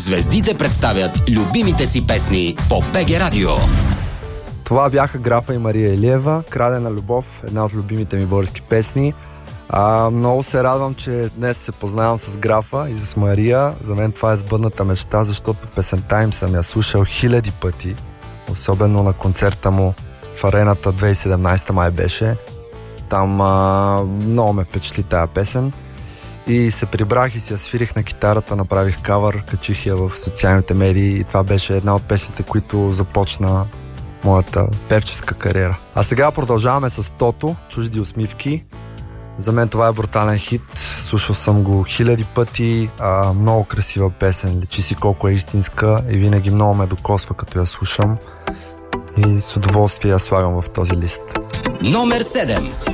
Звездите представят любимите си песни по БГ Радио. Това бяха Графа и Мария Илиева, Крадена любов, една от любимите ми български песни. Много се радвам, че днес се познавам с Графа и с Мария. За мен това е сбъдната мечта, защото песента им съм я слушал хиляди пъти. Особено на концерта му в арената 2017 май беше. Там много ме впечатли тая песен. И се прибрах и си я свирих на китарата, направих кавър, качих я в социалните медии и това беше една от песните, които започна моята певческа кариера. А сега продължаваме с Тото, Чужди усмивки. За мен това е брутален хит, слушал съм го хиляди пъти, много красива песен, личи си колко е истинска и винаги много ме докосва като я слушам и с удоволствие я слагам в този лист. Номер 7.